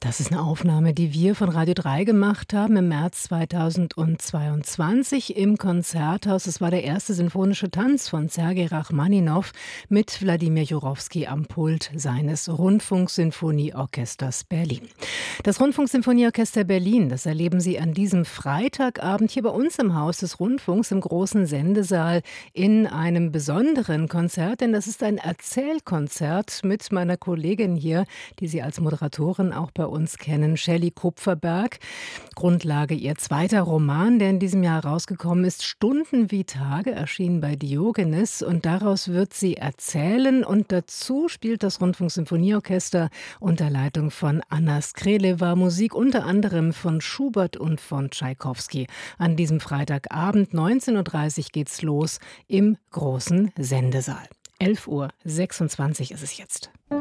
Das ist eine Aufnahme, die wir von Radio 3 gemacht haben im März 2022 im Konzerthaus. Es war der erste sinfonische Tanz von Sergei Rachmaninow mit Wladimir Jurowski am Pult seines Rundfunksinfonieorchesters Berlin. Das Rundfunksinfonieorchester Berlin, das erleben Sie an diesem Freitagabend hier bei uns im Haus des Rundfunks im großen Sendesaal in einem besonderen Konzert, denn das ist ein Erzählkonzert mit meiner Kollegin hier, die Sie als Moderatorin auch bei uns kennen, Shelley Kupferberg. Grundlage ihr zweiter Roman, der in diesem Jahr herausgekommen ist, Stunden wie Tage, erschienen bei Diogenes, und daraus wird sie erzählen, und dazu spielt das Rundfunksinfonieorchester unter Leitung von Anna Skrelewa Musik unter anderem von Schubert und von Tschaikowski. An diesem Freitagabend 19:30 Uhr geht's los im großen Sendesaal. 11:26 Uhr ist es jetzt.